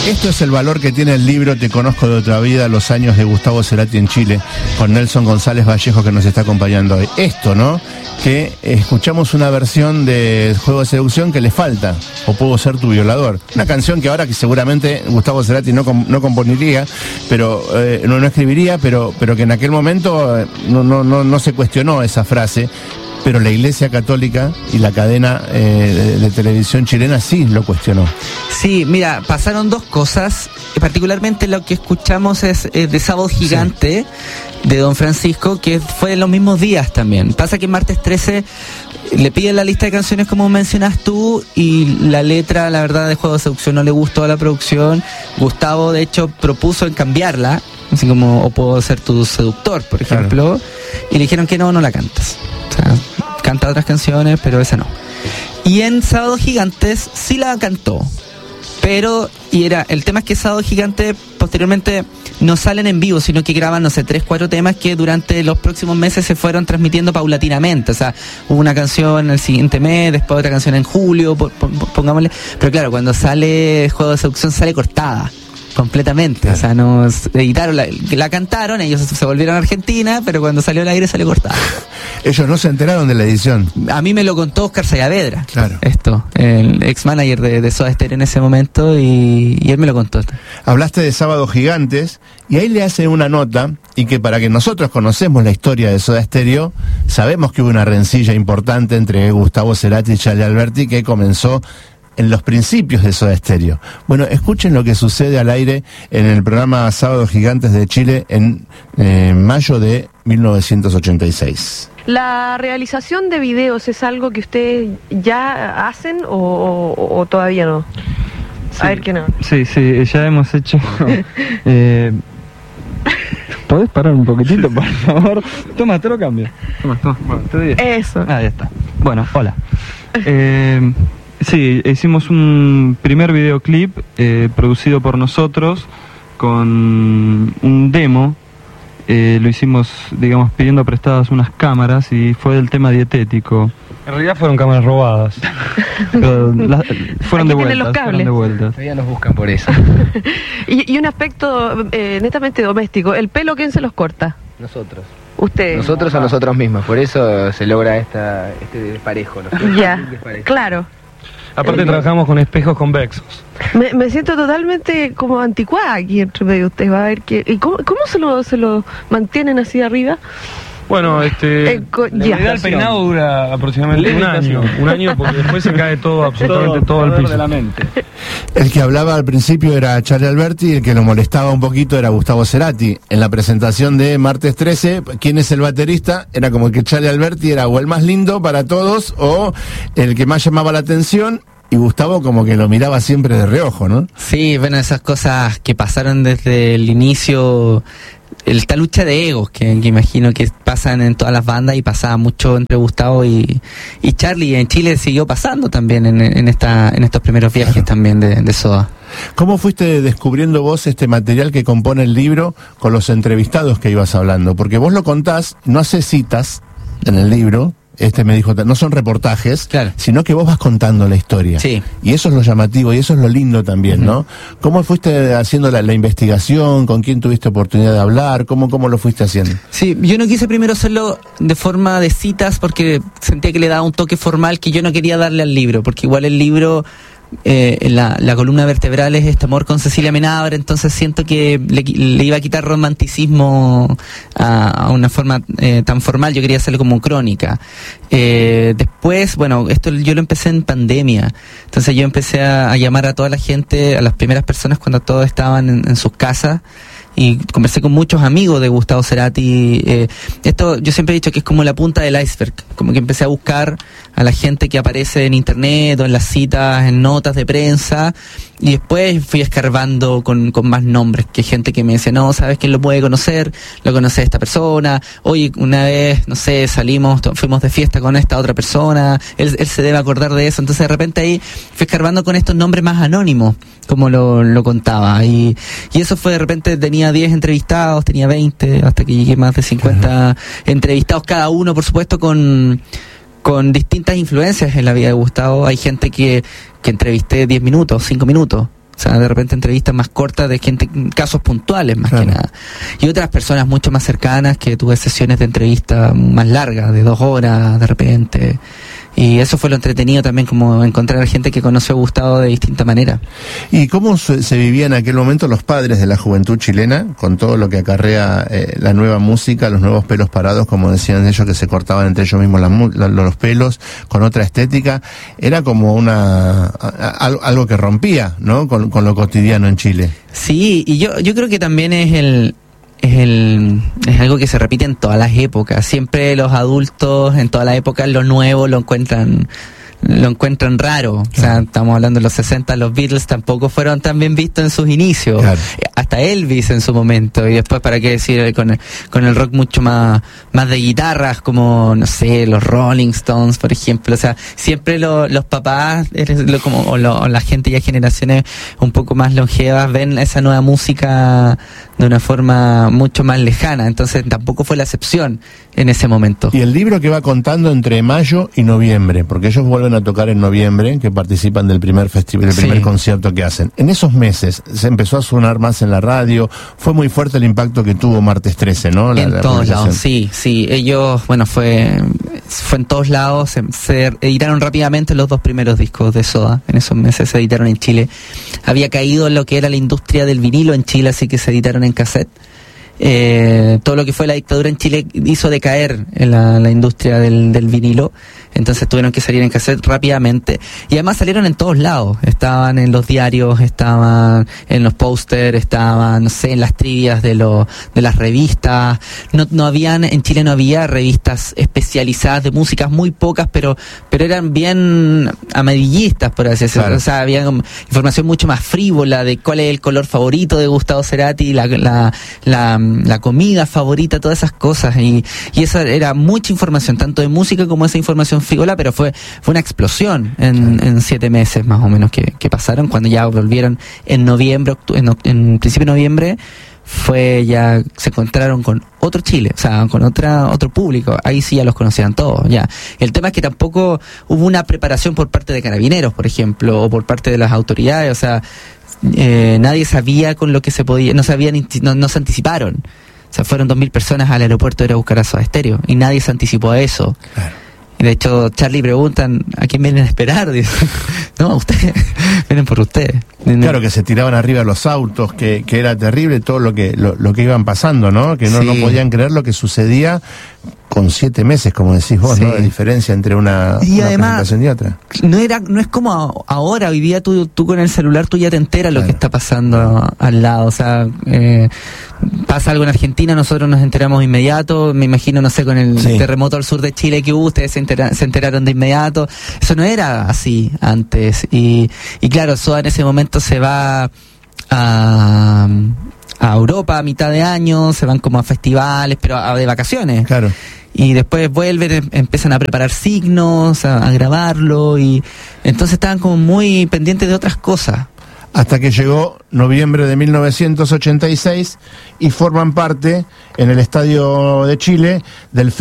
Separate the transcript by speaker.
Speaker 1: Esto es el valor que tiene el libro Te conozco de otra vida, los años de Gustavo Cerati en Chile, con Nelson González Vallejo, que nos está acompañando hoy. Esto, ¿no? Que escuchamos una versión de Juego de Seducción que le falta, o Puedo ser tu violador. Una canción que ahora que seguramente Gustavo Cerati no componiría, pero no escribiría, pero que en aquel momento no se cuestionó esa frase. Pero la Iglesia Católica y la cadena de televisión chilena sí lo cuestionó.
Speaker 2: Sí, mira, pasaron dos cosas. Particularmente lo que escuchamos es de Sábado Gigante, sí, de Don Francisco, que fue en los mismos días también. Pasa que Martes 13 le piden la lista de canciones como mencionas tú, y la letra, la verdad, de Juego de Seducción no le gustó a la producción. Gustavo, de hecho, propuso en cambiarla, así como O puedo ser tu seductor, por ejemplo, claro, y le dijeron que no la cantas. O sea, canta otras canciones, pero esa no. Y en Sábado Gigantes sí la cantó, pero el tema es que Sábado Gigante posteriormente no salen en vivo, sino que graban, 3-4 temas que durante los próximos meses se fueron transmitiendo paulatinamente. O sea, hubo una canción el siguiente mes, después otra canción en julio, pongámosle. Pero claro, cuando sale Juego de Seducción sale cortada completamente, claro. O sea, nos editaron, la cantaron, ellos se volvieron a Argentina, pero cuando salió al aire salió cortada.
Speaker 1: Ellos no se enteraron de la edición.
Speaker 2: A mí me lo contó Oscar Saavedra,
Speaker 1: claro,
Speaker 2: esto, el ex manager de Soda Stereo en ese momento, y él me lo contó.
Speaker 1: Hablaste de Sábado Gigantes, y ahí le hace una nota, y que para que nosotros conocemos la historia de Soda Stereo, sabemos que hubo una rencilla importante entre Gustavo Cerati y Charly Alberti, que comenzó en los principios de Soda Stereo. Bueno, escuchen lo que sucede al aire en el programa Sábado Gigantes de Chile en mayo de 1986.
Speaker 3: ¿La realización de videos es algo que ustedes ya hacen o todavía no? Sí, a ver qué no.
Speaker 4: Sí, ya hemos hecho... ¿Podés parar un poquitito, por favor? Toma, te lo cambio. Toma. Bueno, te doy
Speaker 3: eso.
Speaker 4: Ah, ya está. Bueno, hola. Sí, hicimos un primer videoclip producido por nosotros con un demo. Lo hicimos, digamos, pidiendo prestadas unas cámaras, y fue del tema dietético.
Speaker 5: En realidad fueron cámaras robadas.
Speaker 4: Pero fueron
Speaker 3: los cables.
Speaker 6: Todavía nos buscan por eso.
Speaker 3: y un aspecto netamente doméstico. ¿El pelo quién se los corta?
Speaker 6: Nosotros.
Speaker 3: ¿Ustedes?
Speaker 6: Nosotros a nosotros mismos. Por eso se logra este desparejo, ¿no?
Speaker 3: Ya, claro.
Speaker 5: Aparte trabajamos con espejos convexos.
Speaker 3: Me siento totalmente como anticuada aquí entre medio de ustedes. Va a ver ¿y cómo se lo mantienen así arriba?
Speaker 5: Bueno, el peinado dura aproximadamente un año, porque después se cae todo, absolutamente todo al piso.
Speaker 4: De la mente.
Speaker 1: El que hablaba al principio era Charly Alberti, y el que lo molestaba un poquito era Gustavo Cerati. En la presentación de Martes 13, ¿quién es el baterista? Era como que Charly Alberti era o el más lindo para todos, o el que más llamaba la atención, y Gustavo como que lo miraba siempre de reojo, ¿no?
Speaker 2: Sí, bueno, esas cosas que pasaron desde el inicio, esta lucha de egos que imagino que pasan en todas las bandas, y pasaba mucho entre Gustavo y Charly. En Chile siguió pasando también en estos primeros viajes, claro, también de Soda.
Speaker 1: ¿Cómo fuiste descubriendo vos este material que compone el libro con los entrevistados que ibas hablando? Porque vos lo contás, no haces citas en el libro. Me dijo, no son reportajes, claro, sino que vos vas contando la historia.
Speaker 2: Sí.
Speaker 1: Y eso es lo llamativo, y eso es lo lindo también, ¿no? ¿Cómo fuiste haciendo la investigación? ¿Con quién tuviste oportunidad de hablar? ¿Cómo lo fuiste haciendo?
Speaker 2: Sí, yo no quise primero hacerlo de forma de citas, porque sentía que le daba un toque formal que yo no quería darle al libro, porque igual el libro... la columna vertebral es Este amor con Cecilia Menabre, entonces siento que le iba a quitar romanticismo a una forma tan formal. Yo quería hacerlo como crónica. Después, bueno, esto yo lo empecé en pandemia, entonces yo empecé a llamar a toda la gente, a las primeras personas cuando todos estaban en sus casas, y conversé con muchos amigos de Gustavo Cerati. Esto yo siempre he dicho que es como la punta del iceberg, como que empecé a buscar a la gente que aparece en internet o en las citas, en notas de prensa, y después fui escarbando con más nombres, que gente que me decía, no, ¿sabes quién lo puede conocer? Lo conoce esta persona. Oye, una vez, no sé, fuimos de fiesta con esta otra persona, él se debe acordar de eso. Entonces de repente ahí fui escarbando con estos nombres más anónimos, como lo contaba, y eso fue, de repente tenía 10 entrevistados, tenía 20, hasta que llegué más de 50 entrevistados, cada uno por supuesto con distintas influencias en la vida de Gustavo. Hay gente que entrevisté 10 minutos, 5 minutos, O sea, de repente entrevistas más cortas de gente, casos puntuales más que nada. Y otras personas mucho más cercanas que tuve sesiones de entrevista más largas, de 2 horas de repente. Y eso fue lo entretenido también, como encontrar gente que conoció a Gustavo de distinta manera.
Speaker 1: ¿Y cómo se vivía en aquel momento los padres de la juventud chilena, con todo lo que acarrea la nueva música, los nuevos pelos parados, como decían ellos, que se cortaban entre ellos mismos los pelos, con otra estética? Era como algo que rompía, ¿no? Con lo cotidiano en Chile.
Speaker 2: Sí, y yo creo que también es algo que se repite en todas las épocas. Siempre los adultos en todas las épocas lo nuevo lo encuentran raro. O sea, estamos hablando de los 60, los Beatles tampoco fueron tan bien vistos en sus inicios. Claro. Hasta Elvis en su momento. Y después, para qué decir, con el rock mucho más de guitarras, como, no sé, los Rolling Stones, por ejemplo. O sea, siempre los papás, o la gente ya generaciones un poco más longevas, ven esa nueva música de una forma mucho más lejana. Entonces tampoco fue la excepción en ese momento.
Speaker 1: Y el libro que va contando entre mayo y noviembre, porque ellos vuelven a tocar en noviembre, que participan del primer festival, del primer concierto que hacen. En esos meses se empezó a sonar más en la radio, fue muy fuerte el impacto que tuvo Martes 13, ¿no?
Speaker 2: En todos lados, sí. Ellos, fue en todos lados, se editaron rápidamente los 2 primeros discos de Soda, en esos meses se editaron en Chile. Había caído lo que era la industria del vinilo en Chile, así que se editaron en cassette. Todo lo que fue la dictadura en Chile hizo decaer en la industria del vinilo, entonces tuvieron que salir en cassette rápidamente, y además salieron en todos lados, estaban en los diarios, estaban en los pósters, estaban, no sé, en las trivias de las revistas. En Chile no había revistas especializadas de músicas, muy pocas, pero eran bien amarillistas, por así decirlo. Claro. O sea, había información mucho más frívola de cuál es el color favorito de Gustavo Cerati, la comida favorita, todas esas cosas, y esa era mucha información, tanto de música como esa información frívola, pero fue una explosión en 7 meses más o menos que pasaron. Cuando ya volvieron en noviembre, en principio de noviembre, ya se encontraron con otro Chile, o sea, con otro público. Ahí sí ya los conocían todos, ya. El tema es que tampoco hubo una preparación por parte de Carabineros, por ejemplo, o por parte de las autoridades. O sea, nadie sabía con lo que se podía, no se anticiparon. O sea, fueron 2.000 personas al aeropuerto de ir a buscar a Soda Stereo y nadie se anticipó a eso. Claro. Y de hecho, Charlie preguntan, ¿a quién vienen a esperar? Dicen, no, ustedes, vienen por ustedes.
Speaker 1: Claro, que se tiraban arriba los autos, que era terrible todo lo que iban pasando, ¿no? Que no podían creer lo que sucedía con 7 meses, como decís vos, ¿no? La diferencia entre una presentación y otra.
Speaker 2: No es como ahora, hoy día tú con el celular tú ya te enteras lo que está pasando al lado. O sea, pasa algo en Argentina, nosotros nos enteramos de inmediato. Me imagino, no sé, con el terremoto al sur de Chile que hubo, ustedes se enteraron de inmediato. Eso no era así antes. Y claro, Soda en ese momento se va a Europa a mitad de año, se van como a festivales, pero de vacaciones. Claro. Y después vuelven, empiezan a preparar signos, a grabarlo, y entonces estaban como muy pendientes de otras cosas.
Speaker 1: Hasta que llegó noviembre de 1986 y forman parte en el Estadio de Chile del